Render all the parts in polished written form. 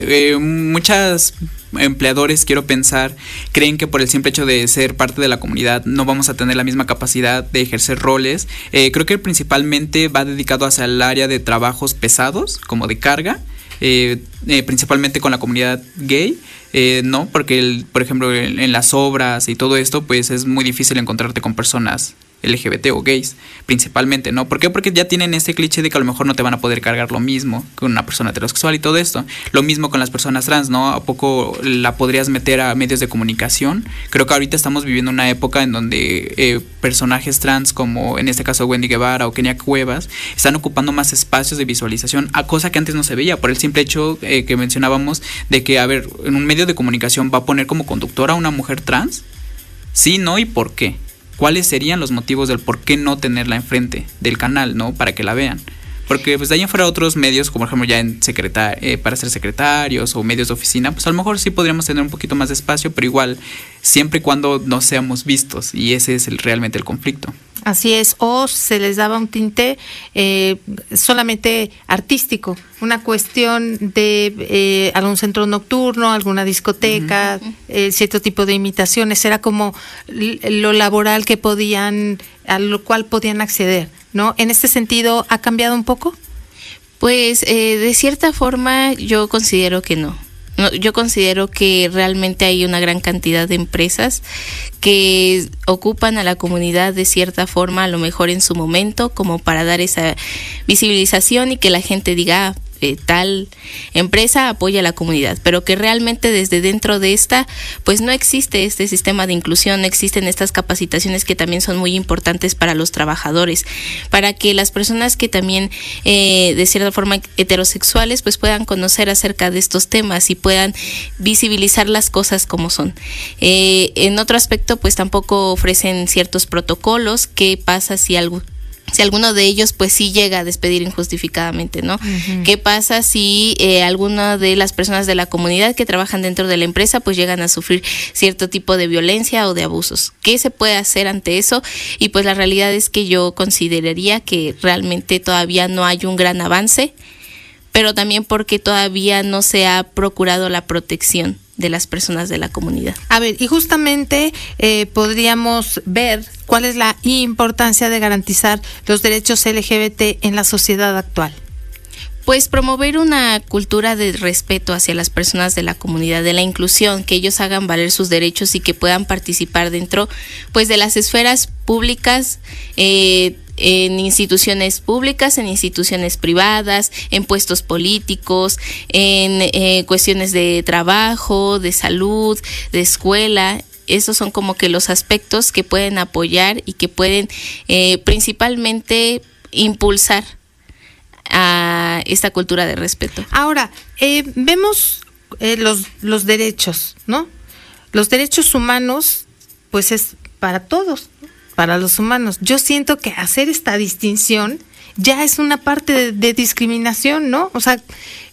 Muchas empleadores, quiero pensar, creen que por el simple hecho de ser parte de la comunidad no vamos a tener la misma capacidad de ejercer roles. Creo que principalmente va dedicado hacia el área de trabajos pesados, como de carga, principalmente con la comunidad gay. No, porque por ejemplo en las obras y todo esto, pues es muy difícil encontrarte con personas LGBT o gays, principalmente, ¿no? ¿Por qué? Porque ya tienen este cliché de que a lo mejor no te van a poder cargar lo mismo que una persona heterosexual y todo esto. Lo mismo con las personas trans, ¿no? ¿A poco la podrías meter a medios de comunicación? Creo que ahorita estamos viviendo una época en donde personajes trans, como en este caso Wendy Guevara o Kenia Cuevas, están ocupando más espacios de visualización, a cosa que antes no se veía, por el simple hecho que mencionábamos de que, a ver, en un medio de comunicación va a poner como conductora a una mujer trans. Sí, no, ¿y por qué? ¿Cuáles serían los motivos del por qué no tenerla enfrente del canal, ¿no? Para que la vean. Porque pues de ahí en fuera otros medios, como por ejemplo ya en para ser secretarios o medios de oficina, pues a lo mejor sí podríamos tener un poquito más de espacio, pero igual, siempre y cuando no seamos vistos, y ese es realmente el conflicto. Así es, o se les daba un tinte solamente artístico, una cuestión de algún centro nocturno, alguna discoteca, cierto tipo de imitaciones, era como lo laboral que a lo cual podían acceder, ¿no? En este sentido, ¿ha cambiado un poco? Pues de cierta forma yo considero que no. Yo considero que realmente hay una gran cantidad de empresas que ocupan a la comunidad de cierta forma, a lo mejor en su momento, como para dar esa visibilización y que la gente diga, tal empresa apoya a la comunidad, pero que realmente desde dentro de esta, pues no existe este sistema de inclusión, no existen estas capacitaciones que también son muy importantes para los trabajadores, para que las personas que también de cierta forma heterosexuales pues puedan conocer acerca de estos temas y puedan visibilizar las cosas como son. En otro aspecto, pues tampoco ofrecen ciertos protocolos. ¿Qué pasa si alguno de ellos pues sí llega a despedir injustificadamente, ¿no? Uh-huh. ¿Qué pasa si alguna de las personas de la comunidad que trabajan dentro de la empresa pues llegan a sufrir cierto tipo de violencia o de abusos? ¿Qué se puede hacer ante eso? Y pues la realidad es que yo consideraría que realmente todavía no hay un gran avance, pero también porque todavía no se ha procurado la protección de las personas de la comunidad. A ver, y justamente podríamos ver cuál es la importancia de garantizar los derechos LGBT en la sociedad actual. Pues promover una cultura de respeto hacia las personas de la comunidad, de la inclusión, que ellos hagan valer sus derechos y que puedan participar dentro pues de las esferas públicas, en instituciones públicas, en instituciones privadas, en puestos políticos, en cuestiones de trabajo, de salud, de escuela. Esos son como que los aspectos que pueden apoyar y que pueden principalmente impulsar a esta cultura de respeto. Ahora, vemos los derechos, ¿no? Los derechos humanos, pues es para todos, para los humanos. Yo siento que hacer esta distinción ya es una parte de discriminación, ¿no? O sea,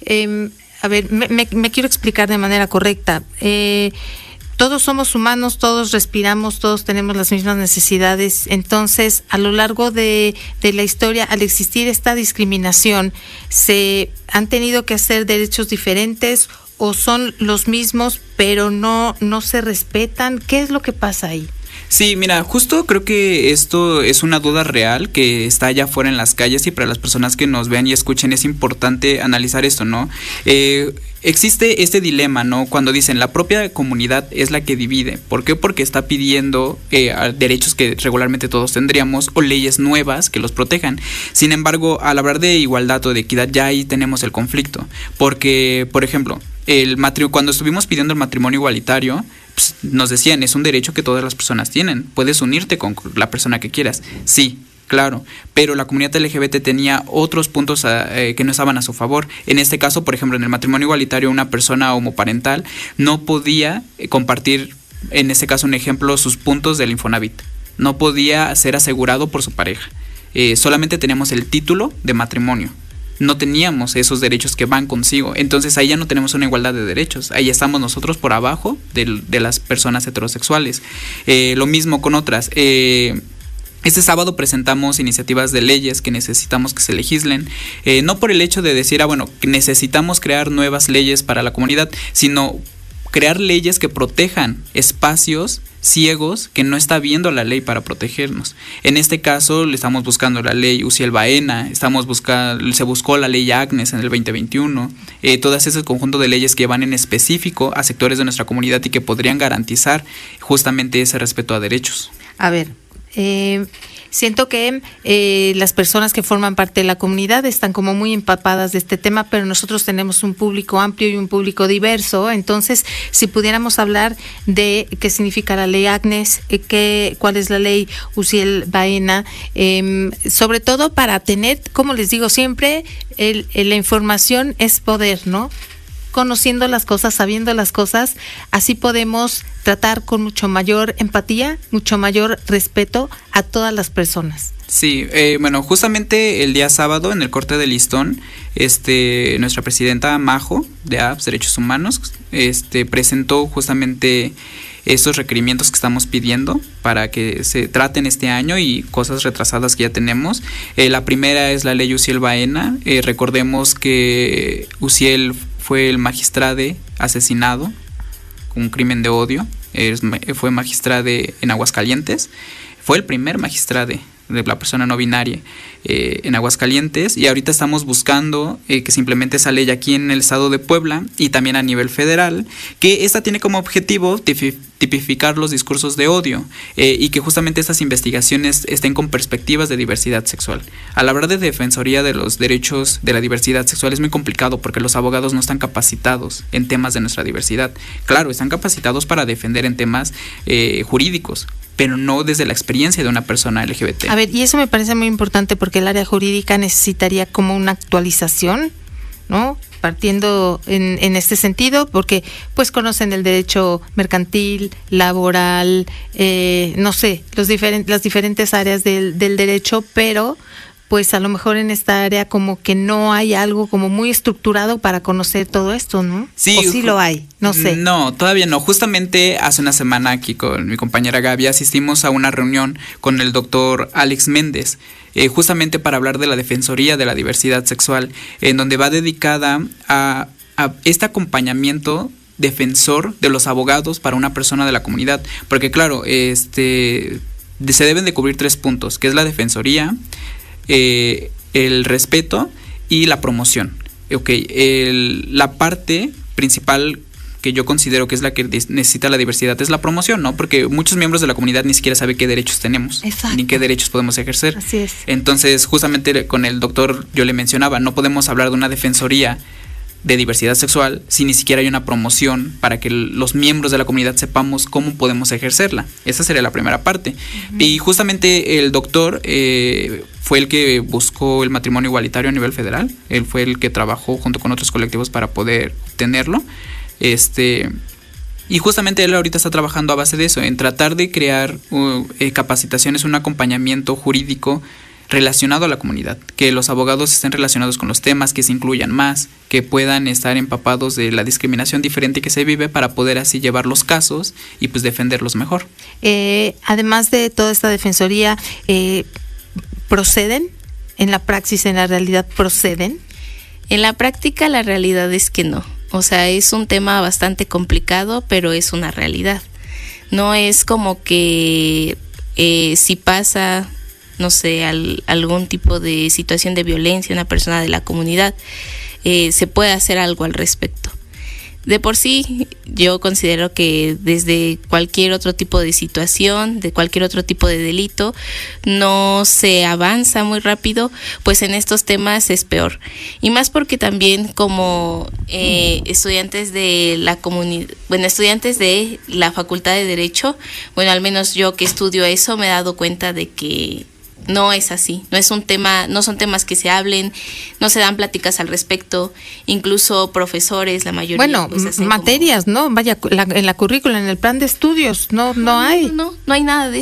a ver, me quiero explicar de manera correcta. Todos somos humanos, todos respiramos, todos tenemos las mismas necesidades. Entonces, a lo largo de la historia, al existir esta discriminación, ¿se han tenido que hacer derechos diferentes o son los mismos, pero no se respetan? ¿Qué es lo que pasa ahí? Sí, mira, justo creo que esto es una duda real que está allá afuera en las calles, y para las personas que nos vean y escuchen es importante analizar esto, ¿no? Existe este dilema, ¿no? Cuando dicen la propia comunidad es la que divide. ¿Por qué? Porque está pidiendo derechos que regularmente todos tendríamos o leyes nuevas que los protejan. Sin embargo, al hablar de igualdad o de equidad, ya ahí tenemos el conflicto. Porque, por ejemplo, cuando estuvimos pidiendo el matrimonio igualitario, pues, nos decían, es un derecho que todas las personas tienen. Puedes unirte con la persona que quieras. Sí, claro, pero la comunidad LGBT tenía otros puntos que no estaban a su favor. En este caso, por ejemplo, en el matrimonio igualitario, una persona homoparental no podía compartir, en este caso un ejemplo, sus puntos del Infonavit. No podía ser asegurado por su pareja. Solamente teníamos el título de matrimonio. No teníamos esos derechos que van consigo. Entonces ahí ya no tenemos una igualdad de derechos. Ahí estamos nosotros por abajo de las personas heterosexuales. Lo mismo con otras. Este sábado presentamos iniciativas de leyes que necesitamos que se legislen, no por el hecho de decir, que necesitamos crear nuevas leyes para la comunidad, sino crear leyes que protejan espacios ciegos que no está viendo la ley para protegernos. En este caso le estamos buscando la ley Uziel Baena, se buscó la ley Agnes en el 2021, todas ese conjunto de leyes que van en específico a sectores de nuestra comunidad y que podrían garantizar justamente ese respeto a derechos. A ver, siento que las personas que forman parte de la comunidad están como muy empapadas de este tema, pero nosotros tenemos un público amplio y un público diverso. Entonces, si pudiéramos hablar de qué significa la ley Agnes, cuál es la ley Uziel Baena, sobre todo para tener, como les digo siempre, la información es poder, ¿no? Conociendo las cosas, sabiendo las cosas, así podemos tratar con mucho mayor empatía, mucho mayor respeto a todas las personas. Sí, justamente el día sábado en el corte de listón, nuestra presidenta Majo de APS Derechos Humanos, presentó justamente estos requerimientos que estamos pidiendo para que se traten este año y cosas retrasadas que ya tenemos. La primera es la ley Uziel Baena. Recordemos que Uziel fue el magistrado asesinado con un crimen de odio. Fue magistrado en Aguascalientes. Fue el primer magistrado de la persona no binaria en Aguascalientes, y ahorita estamos buscando que se implemente esa ley aquí en el estado de Puebla y también a nivel federal, que esta tiene como objetivo tipificar los discursos de odio y que justamente estas investigaciones estén con perspectivas de diversidad sexual. Al hablar de defensoría de los derechos de la diversidad sexual es muy complicado porque los abogados no están capacitados en temas de nuestra diversidad. Claro, están capacitados para defender en temas jurídicos, pero no desde la experiencia de una persona LGBT. A ver, y eso me parece muy importante porque el área jurídica necesitaría como una actualización, ¿no? Partiendo en este sentido, porque pues conocen el derecho mercantil, laboral, no sé, las diferentes áreas del derecho, pero pues a lo mejor en esta área como que no hay algo como muy estructurado para conocer todo esto, ¿no? Sí, o sí lo hay, no sé. No, todavía no. Justamente hace una semana aquí con mi compañera Gaby asistimos a una reunión con el doctor Alex Méndez, justamente para hablar de la Defensoría de la Diversidad Sexual, en donde va dedicada a este acompañamiento defensor de los abogados para una persona de la comunidad. Porque claro, se deben de cubrir 3 puntos, que es la defensoría, el respeto y la promoción. La parte principal que yo considero que es la que necesita la diversidad es la promoción, ¿no? Porque muchos miembros de la comunidad ni siquiera saben qué derechos tenemos. Exacto. Ni qué derechos podemos ejercer. Así es. Entonces, justamente con el doctor yo le mencionaba, no podemos hablar de una defensoría de diversidad sexual si ni siquiera hay una promoción para que los miembros de la comunidad sepamos cómo podemos ejercerla. Esa sería la primera parte. Uh-huh. Y justamente el doctor fue el que buscó el matrimonio igualitario a nivel federal. Él fue el que trabajó junto con otros colectivos para poder obtenerlo. Y justamente él ahorita está trabajando a base de eso, en tratar de crear capacitaciones, un acompañamiento jurídico relacionado a la comunidad, que los abogados estén relacionados con los temas, que se incluyan más, que puedan estar empapados de la discriminación diferente que se vive para poder así llevar los casos y pues defenderlos mejor. Además de toda esta defensoría, ¿proceden? ¿En la praxis, en la realidad proceden? En la práctica la realidad es que no. O sea, es un tema bastante complicado, pero es una realidad. No es como que si pasa, no sé, algún tipo de situación de violencia, una persona de la comunidad, se puede hacer algo al respecto. De por sí, yo considero que desde cualquier otro tipo de situación, de cualquier otro tipo de delito, no se avanza muy rápido, pues en estos temas es peor. Y más porque también como estudiantes de la comunidad, estudiantes de la Facultad de Derecho, al menos yo que estudio eso me he dado cuenta de que no es así, no es un tema, no son temas que se hablen, no se dan pláticas al respecto, incluso profesores, la mayoría. Bueno, pues materias, ¿no? Vaya, en la currícula, en el plan de estudios, no hay. No hay nada de eso.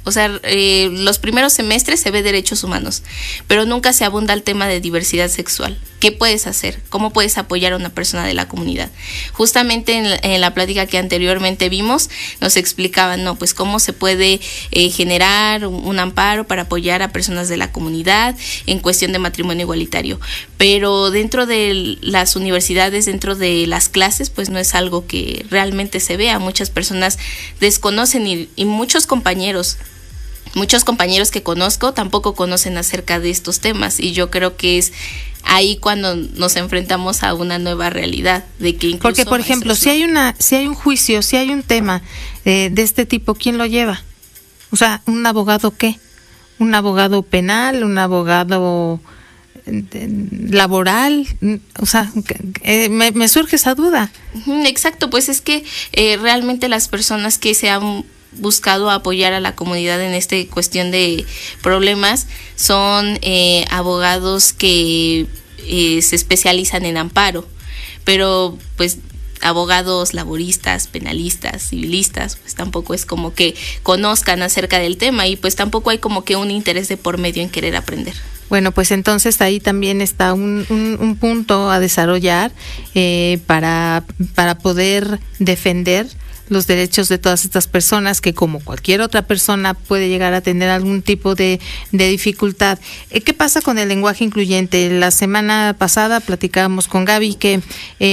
O sea, los primeros semestres se ve derechos humanos, pero nunca se abunda el tema de diversidad sexual. ¿Qué puedes hacer? ¿Cómo puedes apoyar a una persona de la comunidad? Justamente en la plática que anteriormente vimos, nos explicaban, ¿no? Pues cómo se puede generar un amparo para apoyar a personas de la comunidad en cuestión de matrimonio igualitario. Pero dentro de las universidades, dentro de las clases, pues no es algo que realmente se vea. Muchas personas desconocen y muchos compañeros que conozco tampoco conocen acerca de estos temas, y yo creo que es ahí cuando nos enfrentamos a una nueva realidad de que incluso porque, por ejemplo, si hay un juicio, si hay un tema de este tipo, ¿quién lo lleva? O sea, ¿un abogado qué? ¿Un abogado penal? ¿Un abogado laboral? O sea, me surge esa duda. Exacto, pues es que realmente las personas que se han buscado apoyar a la comunidad en esta cuestión de problemas son abogados que se especializan en amparo, pero pues abogados laboristas, penalistas, civilistas, pues tampoco es como que conozcan acerca del tema, y pues tampoco hay como que un interés de por medio en querer aprender. Bueno, pues entonces ahí también está un punto a desarrollar para poder defender los derechos de todas estas personas que, como cualquier otra persona, puede llegar a tener algún tipo de dificultad. ¿Qué pasa con el lenguaje incluyente? La semana pasada platicábamos con Gaby que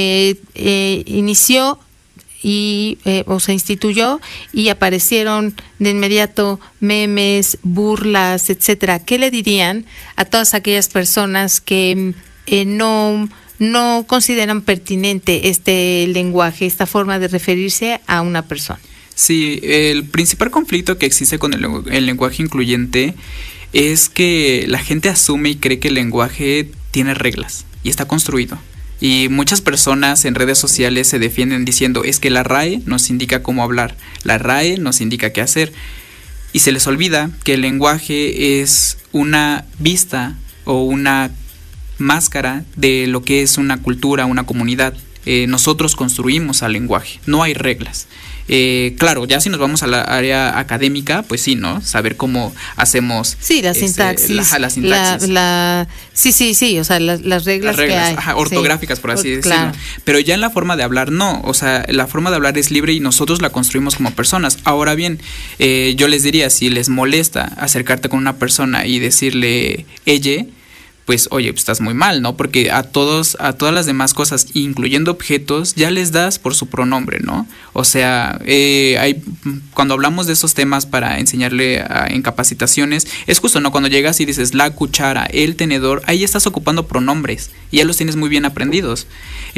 inició o se instituyó y aparecieron de inmediato memes, burlas, etcétera. ¿Qué le dirían a todas aquellas personas que no consideran pertinente este lenguaje, esta forma de referirse a una persona? Sí, el principal conflicto que existe con el lenguaje incluyente es que la gente asume y cree que el lenguaje tiene reglas y está construido. Y muchas personas en redes sociales se defienden diciendo, es que la RAE nos indica cómo hablar, la RAE nos indica qué hacer. Y se les olvida que el lenguaje es una vista o una máscara de lo que es una cultura, una comunidad. Nosotros construimos al lenguaje, no hay reglas. Claro, ya si nos vamos a la área académica, pues sí, ¿no? Saber cómo hacemos... Sí, la sintaxis. La sintaxis. Sí, o sea, las reglas que hay. Ortográficas, sí, por así decirlo. Claro. Pero ya en la forma de hablar, no. O sea, la forma de hablar es libre y nosotros la construimos como personas. Ahora bien, yo les diría, si les molesta acercarte con una persona y decirle ella, pues oye, pues estás muy mal, ¿no? Porque a todas las demás cosas, incluyendo objetos, ya les das por su pronombre, ¿no? O sea, cuando hablamos de esos temas para enseñarle en capacitaciones, es justo, ¿no? Cuando llegas y dices la cuchara, el tenedor, ahí estás ocupando pronombres y ya los tienes muy bien aprendidos.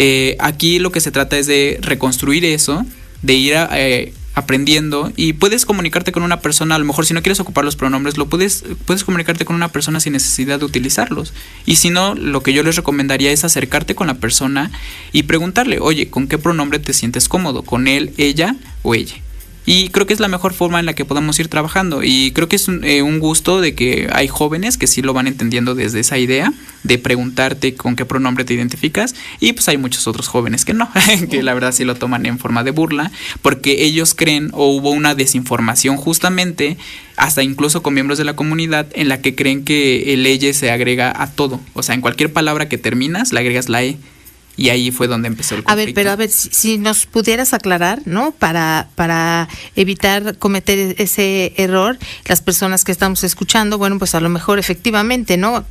Aquí lo que se trata es de reconstruir eso, de ir aprendiendo, y puedes comunicarte con una persona, a lo mejor si no quieres ocupar los pronombres, puedes comunicarte con una persona sin necesidad de utilizarlos. Y si no, lo que yo les recomendaría es acercarte con la persona y preguntarle, oye, ¿con qué pronombre te sientes cómodo? ¿Con él, ella o ella? Y creo que es la mejor forma en la que podamos ir trabajando, y creo que es un gusto de que hay jóvenes que sí lo van entendiendo desde esa idea de preguntarte con qué pronombre te identificas, y pues hay muchos otros jóvenes que no, que la verdad sí lo toman en forma de burla, porque ellos creen, o hubo una desinformación justamente, hasta incluso con miembros de la comunidad, en la que creen que el ella se agrega a todo. O sea, en cualquier palabra que terminas, le agregas la e. Y ahí fue donde empezó el conflicto. A ver, si nos pudieras aclarar, ¿no? Para evitar cometer ese error, las personas que estamos escuchando, bueno, pues a lo mejor efectivamente, ¿no?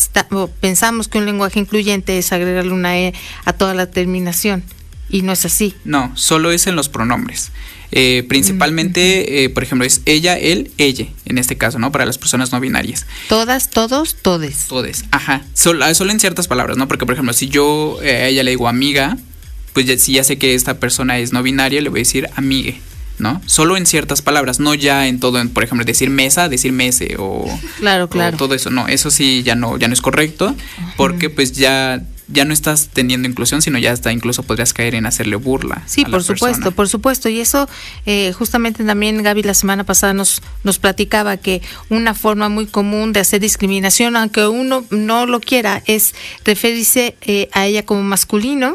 Pensamos que un lenguaje incluyente es agregarle una e a toda la terminación, y no es así. No, solo es en los pronombres. Principalmente, por ejemplo, es ella, él, ella, en este caso, ¿no? Para las personas no binarias. Todas, todos, todes. Todes, ajá. Solo en ciertas palabras, ¿no? Porque, por ejemplo, si yo a ella le digo amiga, pues si ya sé que esta persona es no binaria, le voy a decir amigue, ¿no? Solo en ciertas palabras, no ya en todo, por ejemplo, decir mesa, decir mese o... Claro. O todo eso, no, eso sí ya no es correcto, porque pues ya no estás teniendo inclusión, sino ya hasta incluso podrías caer en hacerle burla. Sí, por supuesto. Y eso justamente también Gaby la semana pasada nos platicaba que una forma muy común de hacer discriminación, aunque uno no lo quiera, es referirse a ella como masculino,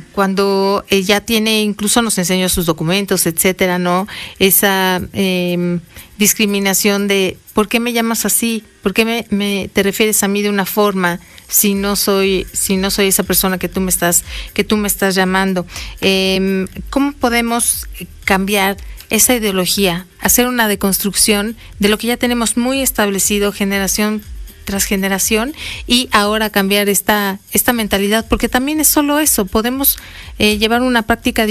cuando ella tiene, incluso nos enseñó sus documentos, etcétera, ¿no? Esa discriminación de ¿por qué me llamas así? ¿Por qué te refieres a mí de una forma si no soy esa persona que tú me estás llamando? ¿Cómo podemos cambiar esa ideología, hacer una deconstrucción de lo que ya tenemos muy establecido generación tras generación y ahora cambiar esta mentalidad? Porque también es solo eso, podemos llevar una práctica